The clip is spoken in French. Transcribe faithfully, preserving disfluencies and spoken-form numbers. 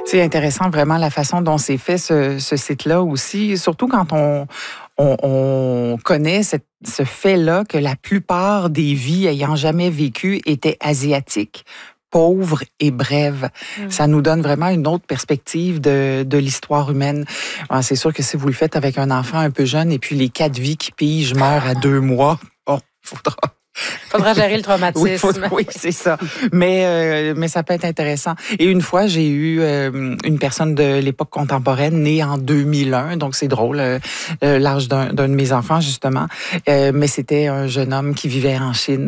C'est intéressant vraiment la façon dont c'est fait ce, ce site-là aussi, surtout quand on, on, on connaît cette, ce fait-là que la plupart des vies ayant jamais vécu étaient asiatiques, pauvres et brèves. Mmh. Ça nous donne vraiment une autre perspective de, de l'histoire humaine. Alors, c'est sûr que si vous le faites avec un enfant un peu jeune et puis les quatre vies qui pigent meurent à deux mois, bon, faudra... Faudra gérer le traumatisme. Oui, faut, oui c'est ça. Mais, euh, mais ça peut être intéressant. Et une fois, j'ai eu euh, une personne de l'époque contemporaine née en deux mille un, donc c'est drôle, euh, l'âge d'un, d'un de mes enfants, justement. Euh, mais c'était un jeune homme qui vivait en Chine.